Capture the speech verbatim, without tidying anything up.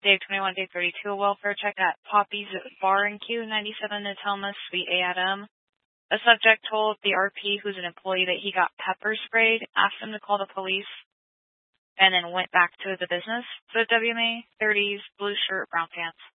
Day twenty-one, day thirty-two, a welfare check at Poppy's Bar and Q, ninety-seven Natelma, Suite A at M. A subject told the R P, who's an employee, that he got pepper sprayed, asked him to call the police, and then went back to the business. So W M A, thirties, blue shirt, brown pants.